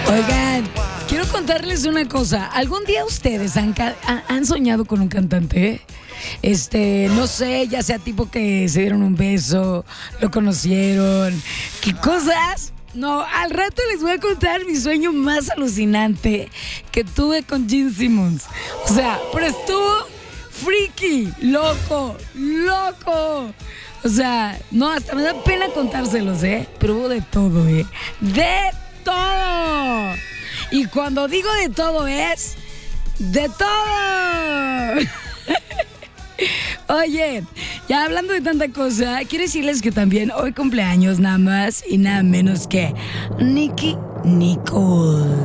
Oigan, quiero contarles una cosa. ¿Algún día ustedes han soñado con un cantante? No sé, ya sea tipo que se dieron un beso, lo conocieron, ¿qué cosas? No, al rato les voy a contar mi sueño más alucinante que tuve con Gene Simmons. O sea, pero estuvo freaky, loco. O sea, no, hasta me da pena contárselos, pero hubo de todo, de todo. Y cuando digo de todo es de todo. Oye, ya hablando de tanta cosa, quiero decirles que también hoy cumpleaños nada más y nada menos que Nicki Nicole.